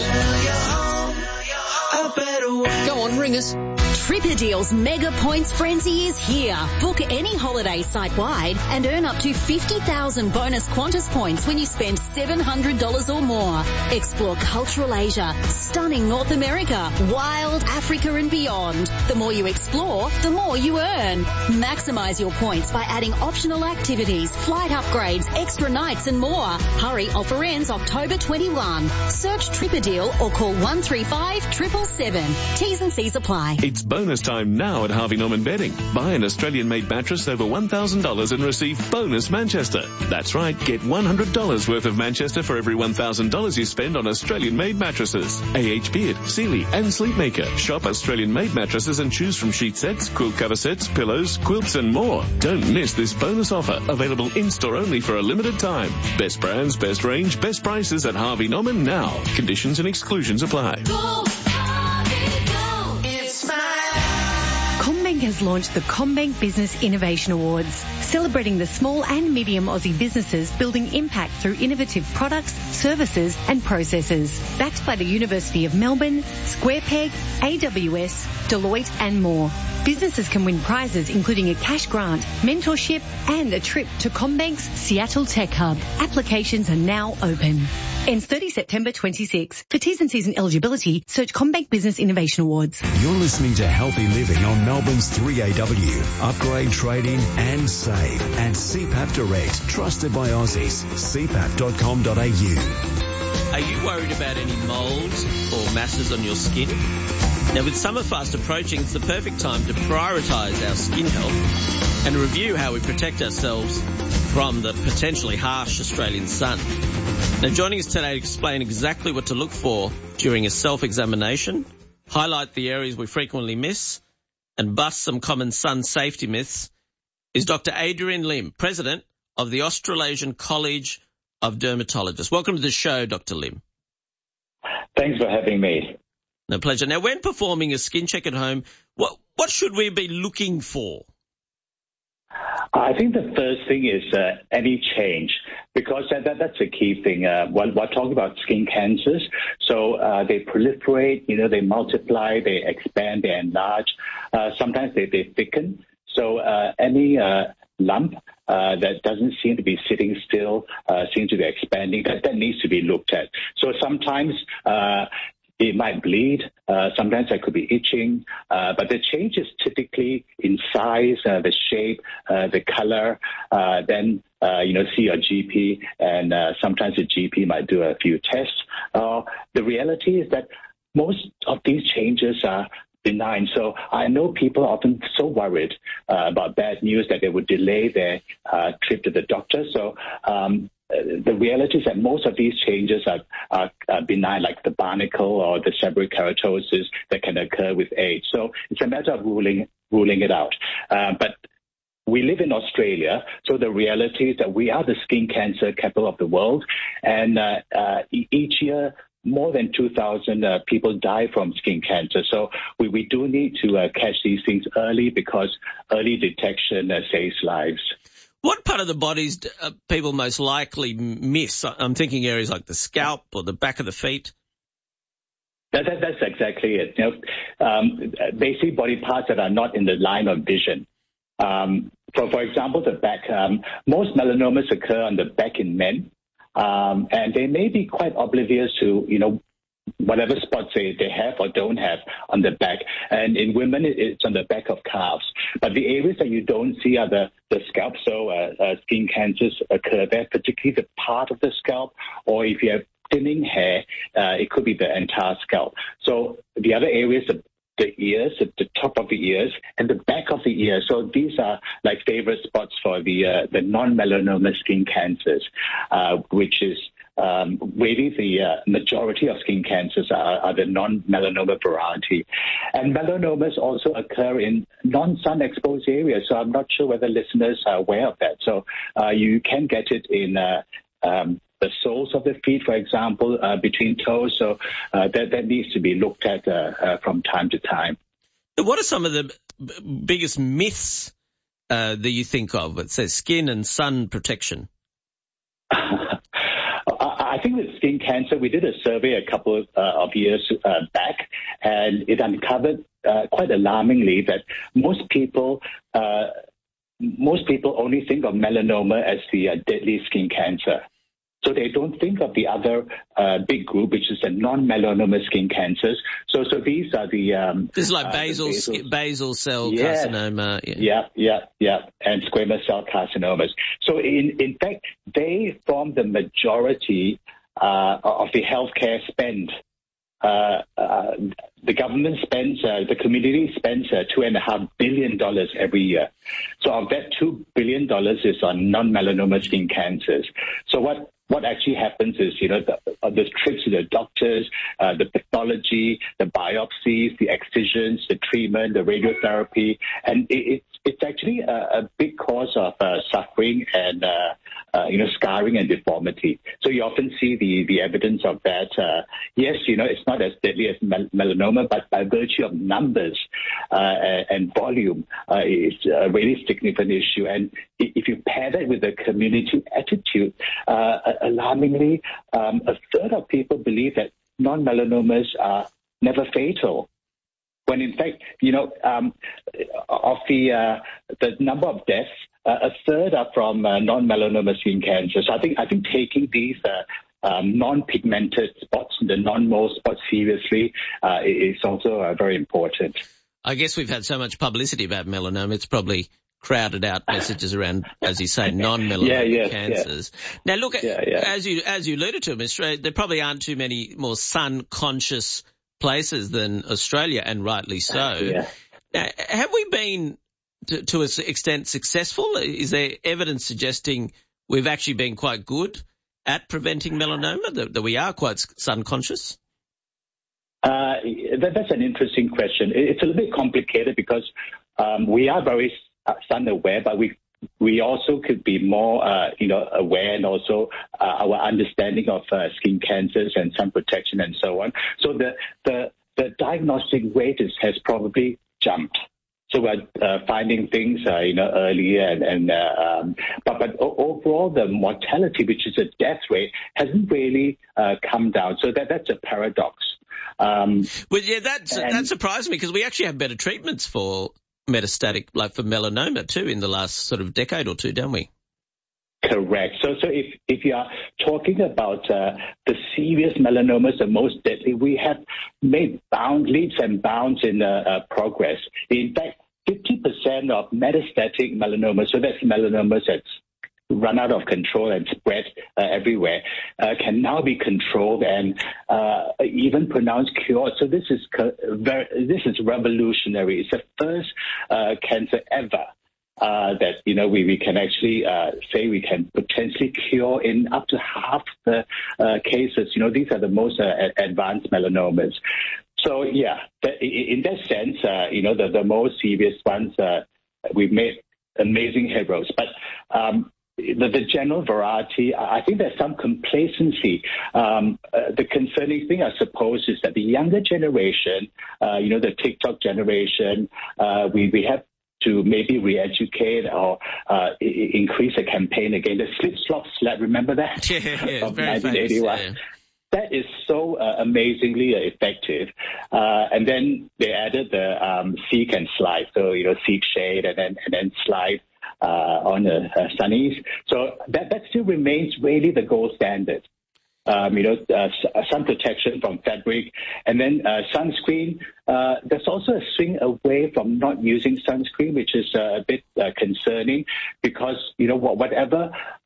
G: Go on, ring us. Tripadeal's Mega Points Frenzy is here. Book any holiday site-wide and earn up to fifty thousand bonus Qantas points when you spend seven hundred dollars or more. Explore cultural Asia, stunning North America, wild Africa and beyond. The more you explore, the more you earn. Maximise your points by adding optional activities, flight upgrades, extra nights and more. Hurry, offer ends October twenty-first. Search Tripadeal or call one three five, seven seven seven. T's and C's apply.
W: It's bonus time now at Harvey Norman Bedding. Buy an Australian-made mattress over one thousand dollars and receive bonus Manchester. That's right, get one hundred dollars worth of Manchester for every one thousand dollars you spend on Australian-made mattresses. A H Beard, Sealy and Sleepmaker. Shop Australian-made mattresses and choose from sheet sets, quilt cover sets, pillows, quilts and more. Don't miss this bonus offer, available in-store only for a limited time. Best brands, best range, best prices at Harvey Norman now. Conditions and exclusions apply.
K: Go, Harvey, go. It's CommBank has launched the CommBank Business Innovation Awards, celebrating the small and medium Aussie businesses building impact through innovative products, services and processes. Backed by the University of Melbourne, Square Peg, A W S, Deloitte and more. Businesses can win prizes including a cash grant, mentorship and a trip to CommBank's Seattle Tech Hub. Applications are now open. Ends thirtieth September twenty-sixth. For T's and C's and eligibility, search CommBank Business Innovation Awards.
D: You're listening to Healthy Living on Melbourne's three A W. Upgrade, trade in and save at C PAP Direct. Trusted by Aussies. c pap dot com dot a u.
A: Are you worried about any molds or masses on your skin? Now, with summer fast approaching, it's the perfect time to prioritise our skin health and review how we protect ourselves from the potentially harsh Australian sun. Now, joining us today to explain exactly what to look for during a self-examination, highlight the areas we frequently miss, and bust some common sun safety myths is Doctor Adrian Lim, President of the Australasian College of Dermatologists. Welcome to the show, Doctor Lim.
J: Thanks for having me.
A: No, pleasure. Now, when performing a skin check at home, what what should we be looking for?
J: I think the first thing is uh, any change, because that, that that's a key thing. Uh, while we're talking about skin cancers, so uh, they proliferate, you know, they multiply, they expand, they enlarge. Uh, sometimes they, they thicken. So uh, any uh, lump uh, that doesn't seem to be sitting still, uh, seems to be expanding, that, that needs to be looked at. So sometimes uh, it might bleed. Uh, sometimes there could be itching, uh, but the change is typically in size, uh, the shape, uh, the color. Uh, then, uh, you know, see your G P, and uh, sometimes the G P might do a few tests. Uh, the reality is that most of these changes are benign. So I know people are often so worried uh, about bad news that they would delay their uh, trip to the doctor. So um, the reality is that most of these changes are, are, are benign, like the barnacle or the seborrheic keratosis that can occur with age. So it's a matter of ruling ruling it out. Uh, but we live in Australia, so the reality is that we are the skin cancer capital of the world, and uh, uh, each year more than two thousand uh, people die from skin cancer. So we, we do need to uh, catch these things early, because early detection uh, saves lives.
A: What part of the bodies do uh, people most likely miss? I'm thinking areas like the scalp or the back of the feet.
J: That, that, that's exactly it. You know, um, basically body parts that are not in the line of vision. Um, for, for example, the back. Um, most melanomas occur on the back in men. Um, and they may be quite oblivious to, you know, whatever spots they, they have or don't have on the back. And in women, it, it's on the back of calves. But the areas that you don't see are the, the scalp. So uh, uh, skin cancers occur there, particularly the part of the scalp, or if you have thinning hair, uh, it could be the entire scalp. So the other areas, the the ears, at the top of the ears, and the back of the ear. So these are like favorite spots for the uh, the non-melanoma skin cancers, uh, which is um, really the uh, majority of skin cancers are, are the non-melanoma variety. And melanomas also occur in non-sun exposed areas, so I'm not sure whether listeners are aware of that. So uh, you can get it in uh, um, the soles of the feet, for example, uh, between toes, so uh, that, that needs to be looked at uh, uh, from time to time.
A: What are some of the b- biggest myths uh, that you think of? It says skin and sun protection.
J: I think with skin cancer, we did a survey a couple of, uh, of years uh, back, and it uncovered uh, quite alarmingly that most people uh, most people only think of melanoma as the uh, deadly skin cancer. So they don't think of the other uh, big group, which is the non-melanoma skin cancers. So, so these are the um,
A: this is like
J: uh,
A: basal
J: basal,
A: basal cell
J: yeah,
A: carcinoma. Yeah.
J: yeah, yeah, yeah, and squamous cell carcinomas. So, in in fact, they form the majority uh, of the healthcare spend. Uh, uh, the government spends, uh, the community spends uh, two and a half billion dollars every year. So of that two billion dollars is on non-melanoma skin cancers. So what what actually happens is, you know, the, uh, the trips to the doctors, uh, the pathology, the biopsies, the excisions, the treatment, the radiotherapy, and it, it's it's actually a, a big cause of uh, suffering and uh, uh, you know, scarring and deformity. So you often see the the evidence of that. Uh, yes, you know, it's not as deadly as mel- melanoma, but by virtue of numbers uh, and volume, uh, it's a really significant issue. And if you pair that with the community attitude, uh, alarmingly, um, a third of people believe that non-melanomas are never fatal. When in fact, you know, um, of the uh, the number of deaths, uh, a third are from uh, non-melanoma skin cancer. So I think I think taking these uh, um, non-pigmented spots, the non-mole spots seriously, uh, is also uh, very important.
A: I guess we've had so much publicity about melanoma; it's probably crowded out messages around, as you say, non-melanoma
J: yeah, yeah,
A: cancers.
J: Yeah.
A: Now, look,
J: yeah, yeah.
A: as you as you alluded to, Australia, there probably aren't too many more sun-conscious places than Australia, and rightly so.
J: Yeah.
A: Now, have we been, to, to an extent, successful? Is there evidence suggesting we've actually been quite good at preventing melanoma, that, that we are quite sun-conscious?
J: Uh, that, that's an interesting question. It's a little bit complicated because um, we are very sun-aware, but we we also could be more, uh, you know, aware, and also uh, our understanding of uh, skin cancers and sun protection and so on. So the the, the diagnostic rate is, has probably jumped. So we're uh, finding things, uh, you know, earlier, and, and uh, um, but but overall the mortality, which is a death rate, hasn't really uh, come down. So that that's a paradox. Um,
A: well, yeah, that that surprised me because we actually have better treatments for metastatic, like for melanoma too, in the last sort of decade or two, don't we?
J: Correct. So, so if if you are talking about uh, the serious melanomas, the most deadly, we have made bound leaps and bounds in uh, uh, progress. In fact, fifty percent of metastatic melanomas, so that's melanomas that's run out of control and spread uh, everywhere, uh, can now be controlled and uh, even pronounced cured. So this is co- very, this is revolutionary. It's the first uh, cancer ever uh, that, you know, we, we can actually uh, say we can potentially cure in up to half the uh, cases. You know, these are the most uh, advanced melanomas. So, yeah, in that sense, uh, you know, the, the most serious ones, uh, we've made amazing heroes. But um, The, the general variety, I think there's some complacency. Um, uh, the concerning thing, I suppose, is that the younger generation, uh, you know, the TikTok generation, uh, we, we have to maybe re-educate or uh, I- increase a campaign again. The slip, slop, slap, remember that?
A: Yeah, yeah,
J: of
A: very
J: nineteen eighty-one.
A: famous, yeah.
J: That is so uh, amazingly uh, effective. Uh, and then they added the um, seek and slide. So, you know, seek shade and then, and then slide. Uh, on the uh, sunnies. So that, that still remains really the gold standard. Um, you know, uh, sun protection from fabric, and then uh, sunscreen. Uh, there's also a swing away from not using sunscreen, which is uh, a bit uh, concerning because, you know, whatever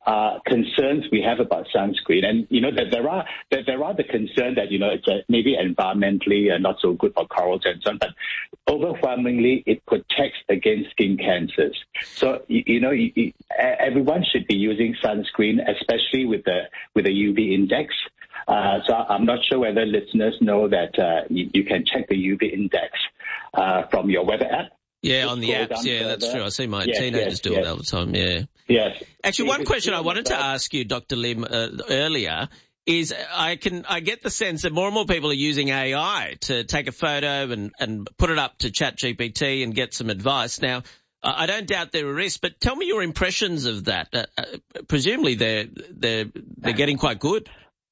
J: uh, concerns we have about sunscreen. And, you know, that there are that there are the concern that, you know, it's uh, maybe environmentally uh, not so good for corals and so on, but overwhelmingly it protects against skin cancers. So, you, you know, you, you, everyone should be using sunscreen, especially with the with the U V index. Uh, so I'm not sure whether listeners know that uh, you, you can check the U V index uh, from your weather app.
A: Yeah,
J: Just
A: on the
J: scroll
A: apps.
J: down
A: Yeah,
J: further.
A: that's true. I see my
J: Yes,
A: teenagers
J: yes,
A: do
J: yes.
A: it all the time. Yeah.
J: Yes.
A: Actually, one
J: If
A: question
J: it's
A: I wanted to ask you, Doctor Lim, uh, earlier is I can I get the sense that more and more people are using A I to take a photo and, and put it up to ChatGPT and get some advice. Now, uh, I don't doubt there are risks, but tell me your impressions of that. Uh, uh, presumably they're they're they're getting quite good.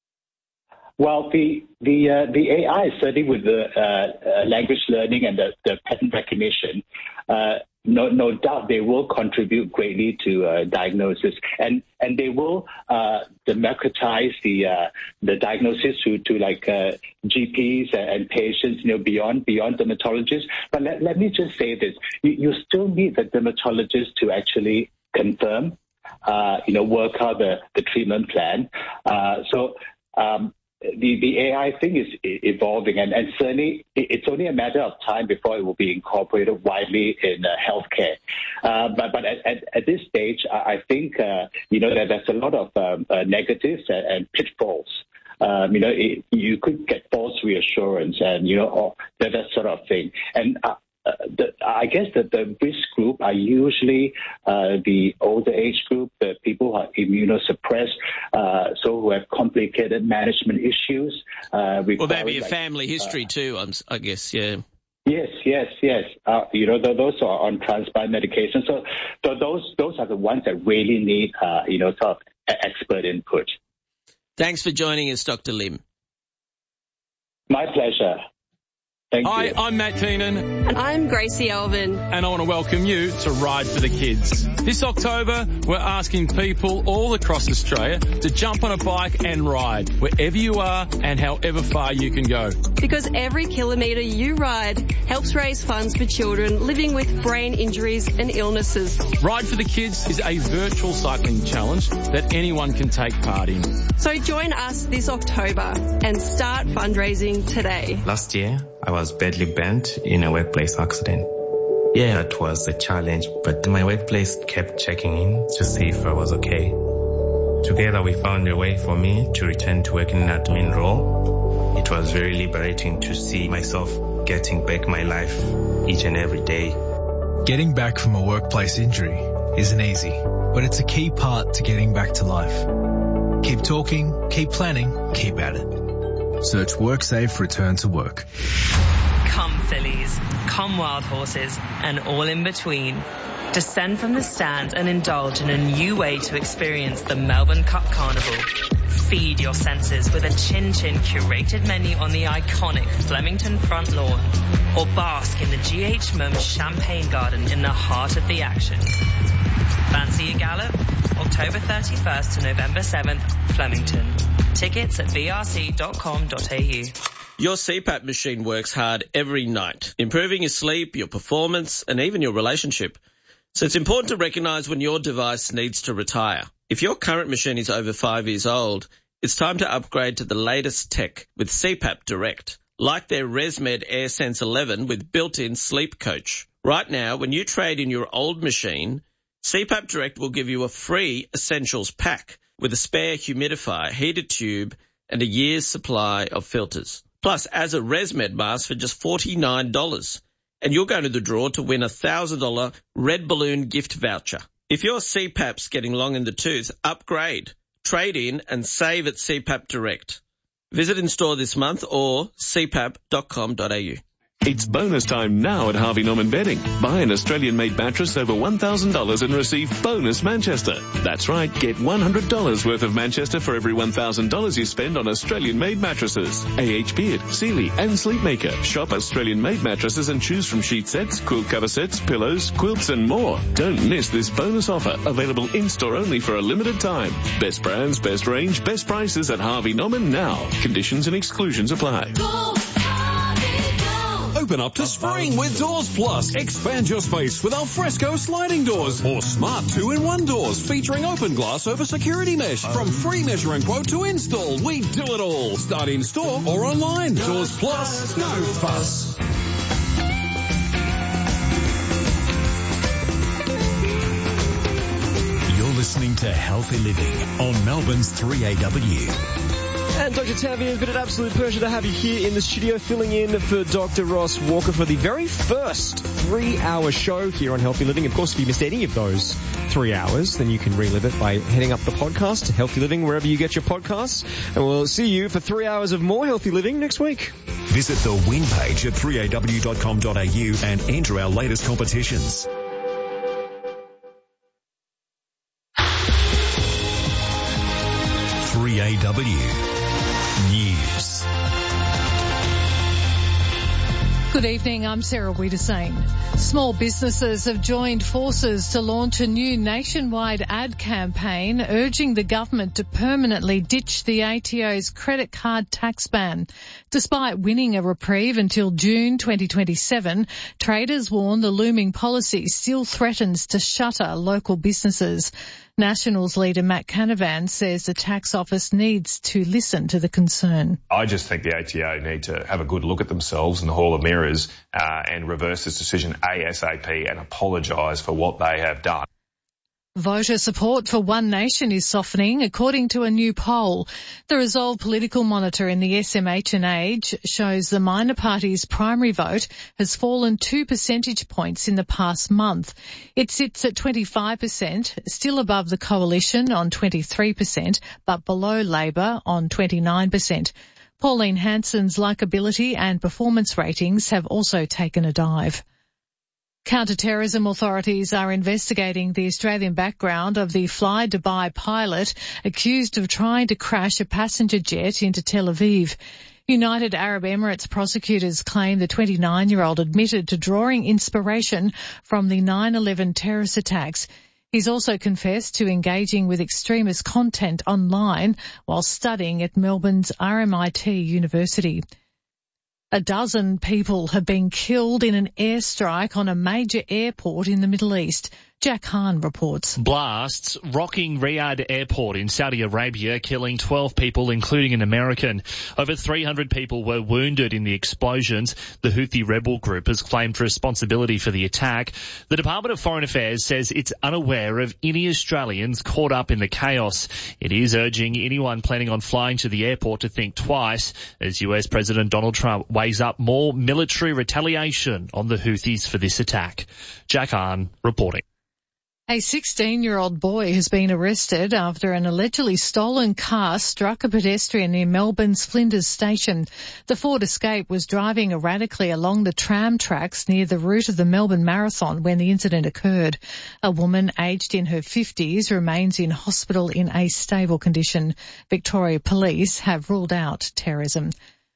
J: Well, the the uh, the A I, certainly with the uh, uh, language learning and the, the pattern recognition, uh, no no doubt they will contribute greatly to uh, diagnosis, and and they will uh, democratize the uh, the diagnosis to to like uh, G Ps and patients, you know, beyond beyond dermatologists. But let let me just say this: you, you still need the dermatologist to actually confirm, uh, you know, work out the the treatment plan. Uh, so. Um, The, the A I thing is evolving, and, and certainly it's only a matter of time before it will be incorporated widely in uh, healthcare. Uh, but but at, at, at this stage, I think, uh, you know, that there's a lot of um, uh, negatives and, and pitfalls. Um, you know, it, you could get false reassurance and, you know, or that, that sort of thing. And uh, Uh, the, I guess that the risk group are usually uh, the older age group, the people who are immunosuppressed, uh, so who have complicated management issues. Uh,
A: Well, maybe a
J: like,
A: family history
J: uh,
A: too, I'm, I guess, yeah.
J: Yes, yes, yes. Uh, you know, th- those are on transplant medication. So, so those those are the ones that really need, uh, you know, sort of expert input.
A: Thanks for joining us, Doctor Lim.
J: My pleasure. Thank
L: Hi,
J: you.
L: I'm Matt Keenan.
M: And I'm Gracie Elvin.
L: And I want to welcome you to Ride for the Kids. This October, we're asking people all across Australia to jump on a bike and ride wherever you are and however far you can go.
M: Because every kilometre you ride helps raise funds for children living with brain injuries and illnesses.
L: Ride for the Kids is a virtual cycling challenge that anyone can take part in.
M: So join us this October and start fundraising today.
N: Last year, I was badly burnt in a workplace accident. Yeah, it was a challenge, but my workplace kept checking in to see if I was okay. Together we found a way for me to return to working in an admin role. It was very liberating to see myself getting back my life each and every day.
X: Getting back from a workplace injury isn't easy, but it's a key part to getting back to life. Keep talking, keep planning, keep at it. Search WorkSafe Return to Work.
Y: Come fillies, come wild horses, and all in between. Descend from the stands and indulge in a new way to experience the Melbourne Cup Carnival. Feed your senses with a chin-chin curated menu on the iconic Flemington front lawn, or bask in the G H M Champagne Garden in the heart of the action. Fancy a gallop? October thirty-first to November seventh, Flemington. Tickets at v r c dot com dot a u.
A: Your C PAP machine works hard every night, improving your sleep, your performance, and even your relationship. So it's important to recognise when your device needs to retire. If your current machine is over five years old, it's time to upgrade to the latest tech with C PAP Direct, like their ResMed AirSense eleven with built-in sleep coach. Right now, when you trade in your old machine, C PAP Direct will give you a free Essentials pack with a spare humidifier, heated tube, and a year's supply of filters. Plus, as a ResMed mask for just forty-nine dollars. And you'll go to the draw to win a one thousand dollars Red Balloon gift voucher. If your C PAP's getting long in the tooth, upgrade, trade in, and save at C PAP Direct. Visit in store this month or c pap dot com dot a u.
W: It's bonus time now at Harvey Norman Bedding. Buy an Australian-made mattress over one thousand dollars and receive bonus Manchester. That's right, get one hundred dollars worth of Manchester for every one thousand dollars you spend on Australian-made mattresses. A H Beard, Sealy and Sleepmaker. Shop Australian-made mattresses and choose from sheet sets, quilt cover sets, pillows, quilts and more. Don't miss this bonus offer, available in-store only for a limited time. Best brands, best range, best prices at Harvey Norman now. Conditions and exclusions apply.
Z: Go, Harvey, go.
O: Open up to spring with Doors Plus. Expand your space with alfresco sliding doors or smart two-in-one doors featuring open glass over security mesh. From free measuring quote to install, we do it all. Start in store or online. Doors Plus, no fuss.
D: You're listening to Healthy Living on Melbourne's three A W.
B: And Doctor Tavian, it's been an absolute pleasure to have you here in the studio, filling in for Doctor Ross Walker for the very first three-hour show here on Healthy Living. Of course, if you missed any of those three hours, then you can relive it by heading up the podcast to Healthy Living, wherever you get your podcasts. And we'll see you for three hours of more Healthy Living next week.
D: Visit the win page at three A W dot com dot A U and enter our latest competitions. three A W News.
P: Good evening, I'm Sarah Wiedersane. Small businesses have joined forces to launch a new nationwide ad campaign urging the government to permanently ditch the A T O's credit card tax ban. Despite winning a reprieve until June twenty twenty-seven, traders warn the looming policy still threatens to shutter local businesses. Nationals leader Matt Canavan says the tax office needs to listen to the concern.
Q: I just think the A T O need to have a good look at themselves in the Hall of Mirrors uh, and reverse this decision ASAP and apologise for what they have done.
P: Voter support for One Nation is softening, according to a new poll. The Resolve Political Monitor in the S M H and Age shows the minor party's primary vote has fallen two percentage points in the past month. It sits at twenty-five percent, still above the Coalition on twenty-three percent, but below Labor on twenty-nine percent. Pauline Hanson's likability and performance ratings have also taken a dive. Counter-terrorism authorities are investigating the Australian background of the Fly Dubai pilot accused of trying to crash a passenger jet into Tel Aviv. United Arab Emirates prosecutors claim the twenty-nine-year-old admitted to drawing inspiration from the nine eleven terrorist attacks. He's also confessed to engaging with extremist content online while studying at Melbourne's R M I T University. A dozen people have been killed in an airstrike on a major airport in the Middle East. Jack Hahn reports.
R: Blasts rocking Riyadh Airport in Saudi Arabia, killing twelve people, including an American. Over three hundred people were wounded in the explosions. The Houthi rebel group has claimed responsibility for the attack. The Department of Foreign Affairs says it's unaware of any Australians caught up in the chaos. It is urging anyone planning on flying to the airport to think twice as U S President Donald Trump weighs up more military retaliation on the Houthis for this attack. Jack Hahn reporting.
P: A sixteen-year-old boy has been arrested after an allegedly stolen car struck a pedestrian near Melbourne's Flinders Station. The Ford Escape was driving erratically along the tram tracks near the route of the Melbourne Marathon when the incident occurred. A woman aged in her fifties remains in hospital in a stable condition. Victoria Police have ruled out terrorism.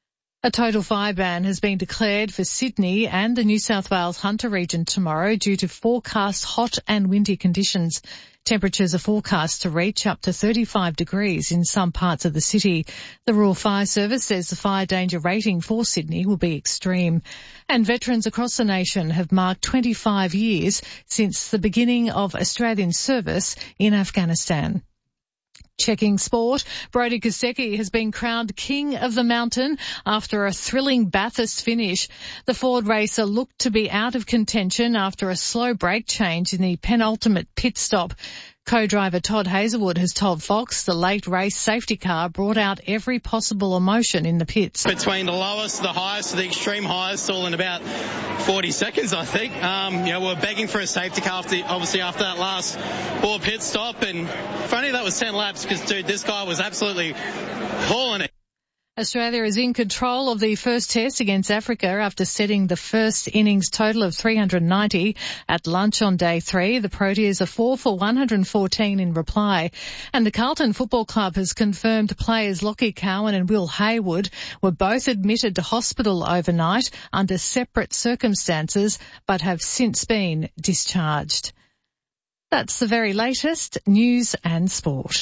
P: A total fire ban has been declared for Sydney and the New South Wales Hunter region tomorrow due to forecast hot and windy conditions. Temperatures are forecast to reach up to thirty-five degrees in some parts of the city. The Rural Fire Service says the fire danger rating for Sydney will be extreme. And veterans across the nation have marked twenty-five years since the beginning of Australian service in Afghanistan. Checking sport, Brodie Kostecki has been crowned King of the Mountain after a thrilling Bathurst finish. The Ford racer looked to be out of contention after a slow brake change in the penultimate pit stop. Co-driver Todd Hazelwood has told Fox the late race safety car brought out every possible emotion in the pits.
U: Between the lowest, the highest, the extreme highest, all in about forty seconds, I think. Um, you know, we were begging for a safety car, after, obviously after that last poor pit stop, and if only that was ten laps, because, dude, this guy was absolutely hauling it.
P: Australia is in control of the first test against Africa after setting the first innings total of three hundred ninety at lunch on day three. The Proteas are four for one hundred fourteen in reply. And the Carlton Football Club has confirmed players Lockie Cowan and Will Haywood were both admitted to hospital overnight under separate circumstances but have since been discharged. That's the very latest news and sport.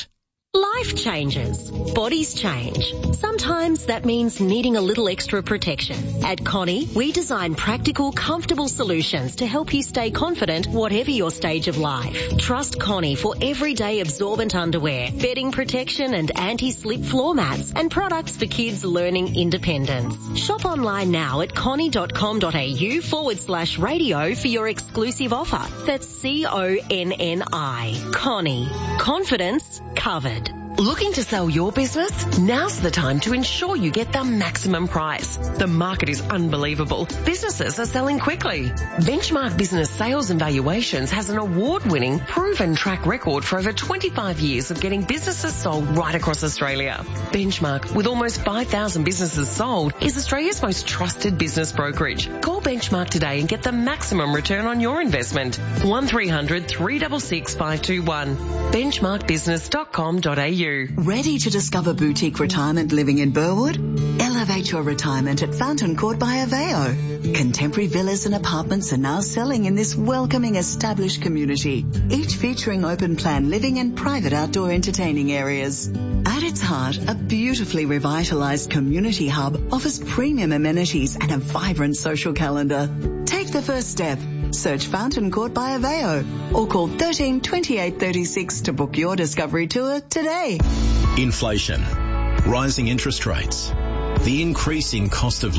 C: Life changes. Bodies change. Sometimes that means needing a little extra protection. At Connie, we design practical, comfortable solutions to help you stay confident whatever your stage of life. Trust Connie for everyday absorbent underwear, bedding protection and anti-slip floor mats, and products for kids learning independence. Shop online now at connie.com.au forward slash radio for your exclusive offer. That's C O N N I. Connie. Confidence covered.
E: Looking to sell your business? Now's the time to ensure you get the maximum price. The market is unbelievable. Businesses are selling quickly. Benchmark Business Sales and Valuations has an award-winning, proven track record for over twenty-five years of getting businesses sold right across Australia. Benchmark, with almost five thousand businesses sold, is Australia's most trusted business brokerage. Call Benchmark today and get the maximum return on your investment. one three hundred, three six six, five two one. benchmark business dot com dot a u.
S: Ready to discover boutique retirement living in Burwood? Elevate your retirement at Fountain Court by Aveo. Contemporary villas and apartments are now selling in this welcoming established community, each featuring open plan living and private outdoor entertaining areas. At its heart, a beautifully revitalised community hub offers premium amenities and a vibrant social calendar. Take the first step. Search Fountain Court by Aveo or call thirteen twenty-eight thirty-six to book your discovery tour today.
T: Inflation, rising interest rates, the increasing cost of